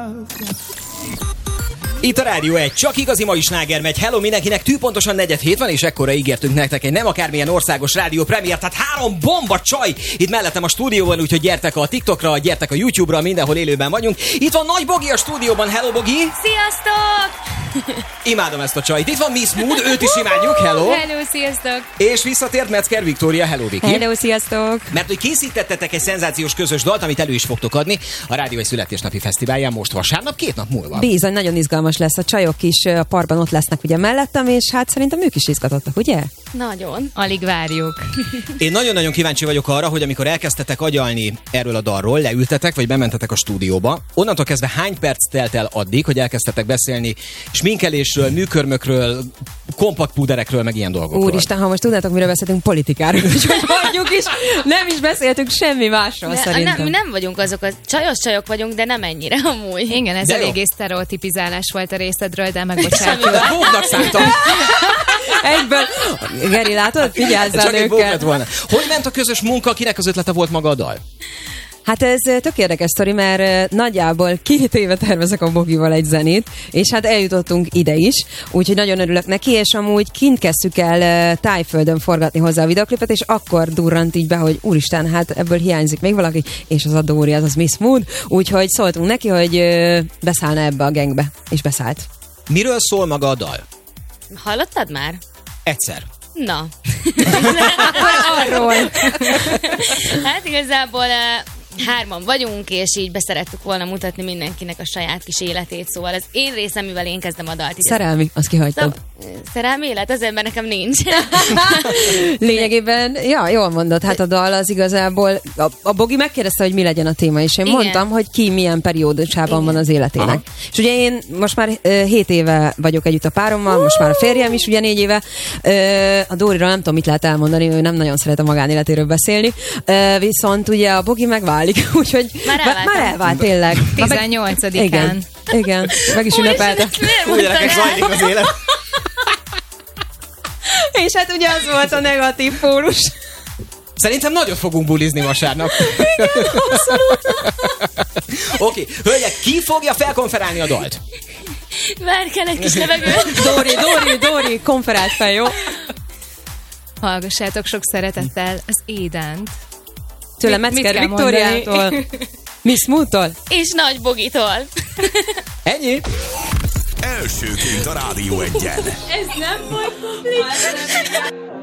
Itt a Rádió 1, csak igazi mai sláger megy. Hello mindenkinek, tűpontosan 4:07 van, és ekkora ígértünk nektek egy nem akármilyen országos rádió premier, tehát 3 bomba csaj itt mellettem a stúdióban, úgyhogy gyertek a TikTokra, gyertek a YouTube-ra, mindenhol élőben vagyunk. Itt van Nagy Bogi a stúdióban, hello Bogi! Sziasztok! Imádom ezt a csajt. Itt van Miss Mood, őt is imádjuk, hello! Hello, sziasztok! És visszatért Metzger Viktória, hello Viki! Hello, sziasztok! Mert hogy készítettetek egy szenzációs közös dalt, amit elő is fogtok adni a Rádió 1 születésnapi fesztiválján most vasárnap, 2 nap múlva. Bizony, nagyon izgalmas lesz, a csajok is a parkban ott lesznek ugye mellettem, és hát szerintem ők is izgatottak, ugye? Nagyon. Alig várjuk. Én nagyon-nagyon kíváncsi vagyok arra, hogy amikor elkezdtetek agyalni erről a dalról, leültetek, vagy bementetek a stúdióba, onnantól kezdve hány perc telt el addig, hogy elkezdtetek beszélni sminkelésről, műkörmökről, kompakt púderekről, meg ilyen dolgokról. Úristen, ha most tudnátok, miről beszéltünk, politikáról, úgyhogy hagyjuk is, nem is beszéltünk semmi másról szerintem. Mi nem vagyunk azok, csajos csajok vagyunk, de nem ennyire amúgy. Igen, ez de eléggé sztereotipizálás volt a részedről, de megbocsátjuk. Bóknak szántam. Egyből. Geri, látod? Figyelzzál Csak egy bók őket. lett volna. Hogy ment a közös munka, kinek az ötlete volt maga a dal? Hát ez tök érdekes sztori, mert nagyjából 2 éve tervezek a Bogival egy zenét, és hát eljutottunk ide is, úgyhogy nagyon örülök neki, és amúgy kint kezdtük el Tájföldön forgatni hozzá a videoklipet, és akkor durrant így be, hogy úristen, hát ebből hiányzik még valaki, és az a Dóri, az Miss Mood, úgyhogy szóltunk neki, hogy beszállna ebbe a gangbe, és beszállt. Miről szól maga a dal? Hallottad már? Egyszer. Na. Arról. Hát igazából 3 vagyunk, és így beszerettük volna mutatni mindenkinek a saját kis életét, szóval az én részem, mivel én kezdem a dalt. Szerelmi, azt kihagytad. Szerelmi élet? Az ember nekem nincs. Lényegében, ja, jól mondod, hát a dal az igazából, a Bogi megkérdezte, hogy mi legyen a téma, és én Igen. mondtam, hogy ki milyen periódusában van az életének. Aha. És ugye én most már 7 éve vagyok együtt a párommal, most már a férjem is ugye 4 éve. A Dóriról nem tudom, mit lehet elmondani, ő nem nagyon szeret a magánéletéről beszélni, viszont ugye a Bogi megválik, úgyhogy már elvált tényleg. 18-án. Igen, meg is ünnepelte. Úgy gyerekek, zajlik az élet. És hát ugye az volt a negatív pólus. Szerintem nagyot fogunk bulizni vasárnap. Oké, hölgyek, ki fogja felkonferálni a dalt? Várj, egy kis levegőt. Dóri, konferált fel, jó? Hallgassátok sok szeretettel az Édánt. Tőle Mit Metzger kell Viktóriától, Miss Moodtól. És Nagy Bogitól. Ennyi? Elsőként a Rádió 1-en. Ez nem volt publik.